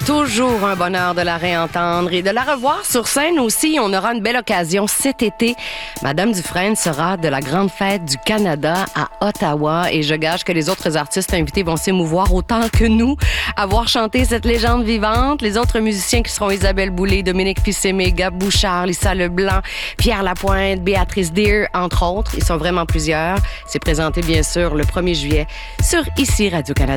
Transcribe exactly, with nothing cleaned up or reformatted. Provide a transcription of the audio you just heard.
Toujours un bonheur de la réentendre et de la revoir sur scène aussi. On aura une belle occasion cet été. Madame Dufresne sera de la Grande Fête du Canada à Ottawa et je gage que les autres artistes invités vont s'émouvoir autant que nous à voir chanter cette légende vivante. Les autres musiciens qui seront Isabelle Boulay, Dominique Fils-Aimé, Gab Bouchard, Lisa Leblanc, Pierre Lapointe, Béatrice Deer, entre autres. Ils sont vraiment plusieurs. C'est présenté bien sûr le premier juillet sur ici Radio-Canada.